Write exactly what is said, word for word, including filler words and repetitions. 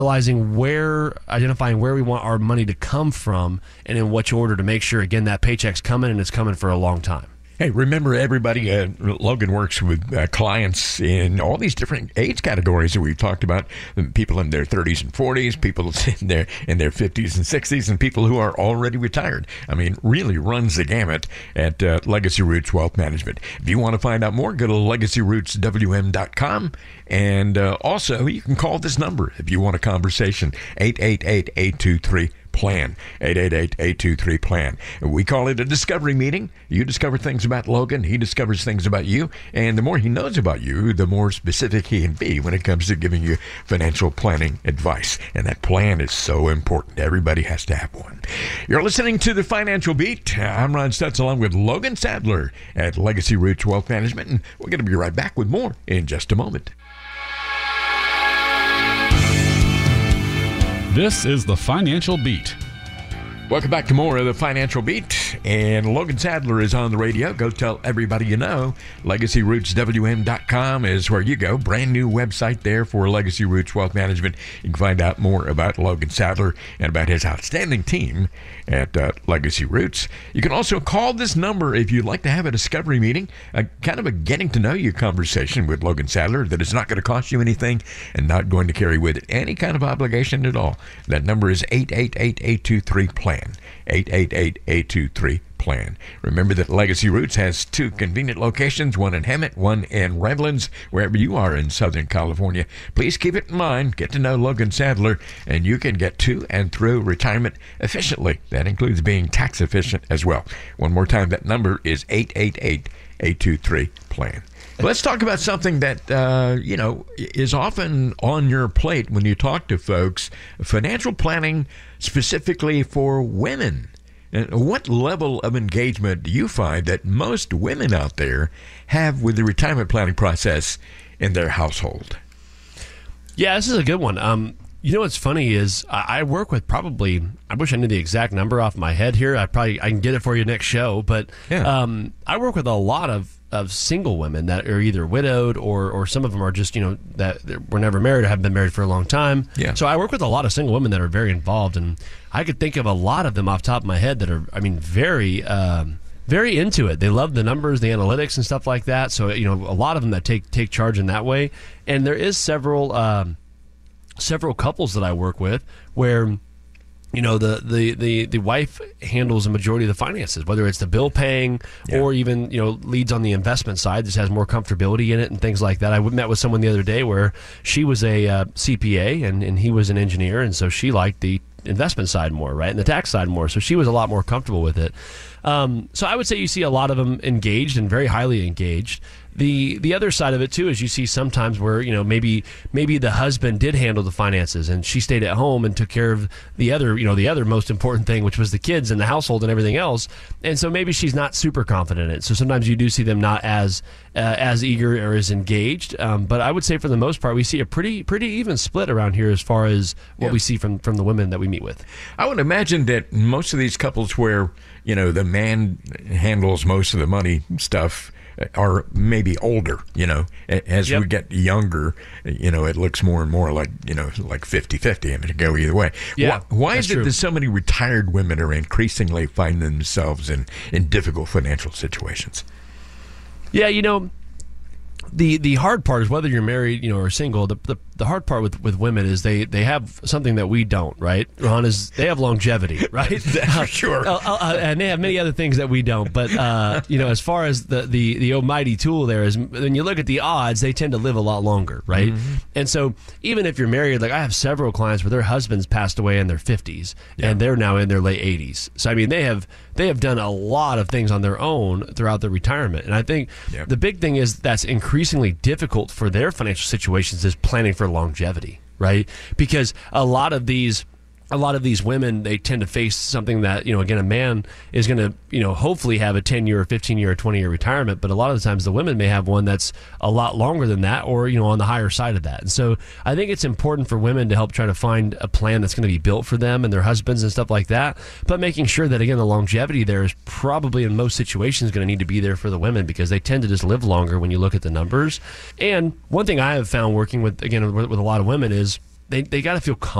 realizing where, identifying where we want our money to come from and in which order to make sure, again, that paycheck's coming and it's coming for a long time. Hey, remember everybody, uh, Logan works with uh, clients in all these different age categories that we've talked about. People in their thirties and forties, people in their in their fifties and sixties, and people who are already retired. I mean, really runs the gamut at uh, Legacy Roots Wealth Management. If you want to find out more, go to legacy roots w m dot com. And uh, also, you can call this number if you want a conversation, eight eight eight, eight two three, plan, eight eight eight, eight two three, plan. We call it a discovery meeting. You discover things about Logan, he discovers things about you, and the more he knows about you, the more specific he can be when it comes to giving you financial planning advice. And that plan is so important. Everybody has to have one. You're listening to The Financial Beat. I'm Ron Stutz along with Logan Sadler at Legacy Roots Wealth Management, and we're going to be right back with more in just a moment. This is The Financial Beat. Welcome back to more of The Financial Beat, and Logan Sadler is on the radio. Go tell everybody you know. legacy roots w m dot com is where you go. Brand new website there for Legacy Roots Wealth Management. You can find out more about Logan Sadler and about his outstanding team at uh, Legacy Roots. You can also call this number if you'd like to have a discovery meeting, a kind of a getting to know you conversation with Logan Sadler that is not going to cost you anything and not going to carry with it any kind of obligation at all. That number is eight eight eight, eight two three, plan. eight eight eight, eight two three, plan. Remember that Legacy Roots has two convenient locations, one in Hemet, one in Redlands, wherever you are in Southern California. Please keep it in mind. Get to know Logan Sadler, and you can get to and through retirement efficiently. That includes being tax efficient as well. One more time, that number is eight eight eight, eight two three, plan. Let's talk about something that, uh, you know, is often on your plate when you talk to folks, financial planning specifically for women. And what level of engagement do you find that most women out there have with the retirement planning process in their household? Yeah, this is a good one. Um, you know what's funny is I I work with probably, I wish I knew the exact number off my head here. I probably I can get it for you next show. But Yeah. um, I work with a lot of of single women that are either widowed or or some of them are just, you know, that were never married or have been married for a long time. Yeah. So I work with a lot of single women that are very involved, and I could think of a lot of them off the top of my head that are, I mean, very um, very into it. They love the numbers, the analytics and stuff like that. So, you know, a lot of them that take take charge in that way. And there is several um, several couples that I work with where, you know, the, the, the, the wife handles a majority of the finances, whether it's the bill paying Yeah. or even, you know, leads on the investment side. This has more comfortability in it and things like that. I met with someone the other day where she was a uh, C P A and, and he was an engineer, and so she liked the investment side more, right, and the tax side more. So she was a lot more comfortable with it. Um, so I would say you see a lot of them engaged and very highly engaged. The the other side of it too is you see sometimes where, you know, maybe maybe the husband did handle the finances and she stayed at home and took care of the other, you know, the other most important thing, which was the kids and the household and everything else. And so maybe she's not super confident in it. So sometimes you do see them not as uh, as eager or as engaged. Um, but I would say for the most part, we see a pretty pretty even split around here as far as what Yeah. we see from from the women that we meet with. I would imagine that most of these couples where, you know, the man handles most of the money stuff are maybe older, you know. As Yep. we get younger, you know, it looks more and more like, you know, like fifty-fifty. I mean, it go either way. Yeah, Why, why that's is it true. that so many retired women are increasingly finding themselves in, in difficult financial situations? Yeah, you know, the the hard part is whether you're married, you know, or single. The the, the hard part with, with women is they, they have something that we don't, right? Ron, is they have longevity, right? That's for sure. Uh, uh, uh, and they have many other things that we don't. But uh, you know, as far as the, the the almighty tool there is, when you look at the odds, they tend to live a lot longer, right? Mm-hmm. And so even if you're married, like I have several clients where their husbands passed away in their fifties, Yeah. and they're now in their late eighties. So I mean, they have they have done a lot of things on their own throughout their retirement. And I think Yep. the big thing is that's increasingly difficult for their financial situations is planning for longevity, right? Because a lot of these a lot of these women, they tend to face something that, you know, again, a man is going to, you know, hopefully have a ten year or fifteen year or twenty year retirement. But a lot of the times the women may have one that's a lot longer than that, or, you know, on the higher side of that. And so I think it's important for women to help try to find a plan that's going to be built for them and their husbands and stuff like that. But making sure that, again, the longevity there is probably in most situations going to need to be there for the women, because they tend to just live longer when you look at the numbers. And one thing I have found working with, again, with, with a lot of women is, they, they got to feel comfortable.